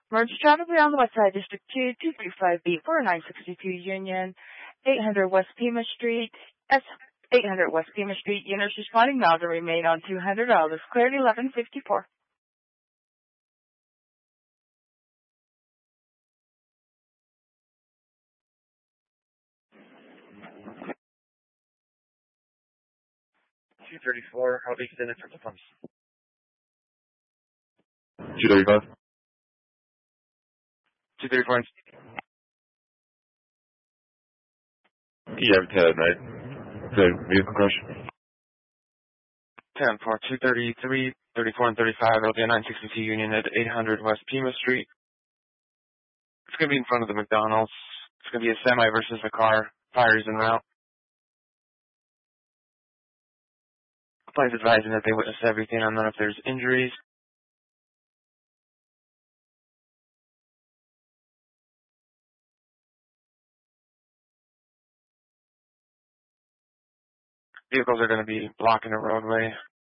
Merge traffic around the West Side District 2, 235B, 4962 Union, 800 West Pima Street, S 800 West Pima Street. Units responding now to remain on 200 hours. Cleared 1154. $234, I'll be extended for the pumps. 235. 234. Yeah, I've had night. The vehicle crash. 10 for 233, 34, and 35. It'll be a 962 Union at 800 West Pima Street. It's going to be in front of the McDonald's. It's going to be a semi versus a car. Fire is en route. Police advising that they witnessed everything. I don't know if there's injuries. Vehicles are going to be blocking the roadway.